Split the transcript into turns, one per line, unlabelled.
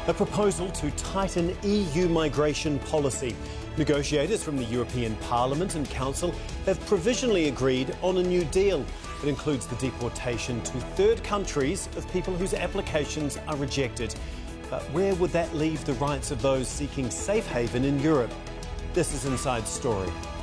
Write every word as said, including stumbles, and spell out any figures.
A proposal to tighten E U migration policy. Negotiators from the European Parliament and Council have provisionally agreed on a new deal. It includes the deportation to third countries of people whose applications are rejected. But where would that leave the rights of those seeking safe haven in Europe? This is Inside Story.